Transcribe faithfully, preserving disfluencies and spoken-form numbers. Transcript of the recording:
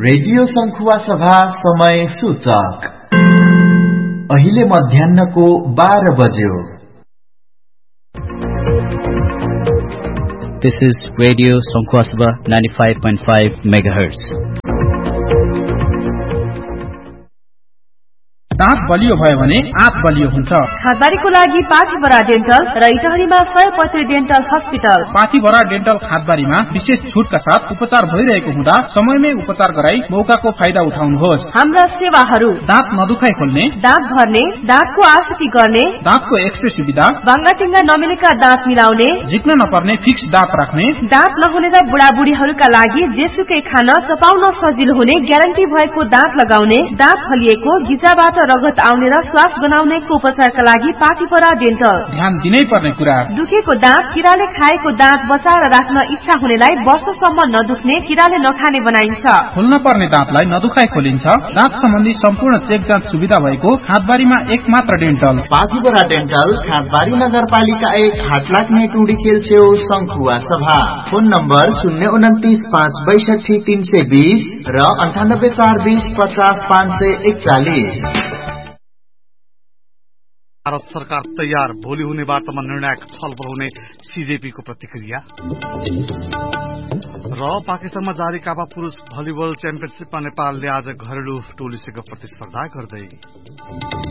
Radio संखुवा सभा समय सूचक अहिले मध्याह्नको बाह्र बज्यो। This is Radio Sankhua Sabha ninety-five point five megahertz. दाँत बलियो भयो भने आँत बलियो हुन्छ। खादबारीको लागि पाथीभरा डेन्टल र इटहरीमा सयपत्री डेन्टल हस्पिटल। पाथीभरा डेन्टल खादबारीमा विशेष छुटका साथ उपचार भइरहेको हुँदा समयमै उपचार गराई मौकाको फाइदा उठाउनुहोस्। हाम्रा सेवाहरू दाँत नदुखाइ खोल्ने, दाँत भर्ने, दाँतको आकृति गर्ने, दाँतको एक्सरे सुविधा, बाङ्गाटिङ्गा नमिलेका दाँत मिलाउने, झिक्न नपर्ने फिक्स दाँत राख्ने, दाँत नहुने र बुढाबुढीहरूका लागि जेसुकै खान चपाउन सजिलो हुने ग्यारेन्टी भएको दाँत लगाउने, दाँत फलिएको गिजाबाट रगत आउने र श्वास बनाउनेको उपचारका लागि पाथीभरा डेन्टल। ध्यान दिनै पर्ने कुरा, दुखेको दाँत, किराले खाएको दाँत बचाएर राख्न इच्छा हुनेलाई वर्षसम्म नदुख्ने, किराले नखाने बनाइन्छ। खोल्न पर्ने दाँतलाई नदुखाइ खोलिन्छ। दाँत सम्बन्धी सम्पूर्ण चेक जाँच सुविधा भएको खादबारीमा एक मात्र डेन्टल पाथीभरा डेन्टल, खादबारी नगरपालिका एक, हाटलाग्ने टुडी खेल छेउ, संखुवा सभा। फोन नम्बर शून्य उन्तिस पाँच बैसठी तीन सय बीस र अन्ठानब्बे चार बीस पचास पाँच सय एकचालिस। भारत सरकार तयार, भोलि हुने वार्तामा निर्णायक छलफल हुने सीजेपीको प्रतिक्रिया। र पाकिस्तानमा जारी काबा पुरुष भलिबल च्याम्पियनशीपमा नेपालले आज घरेलु टोलीसँग प्रतिस्पर्धा गर्दै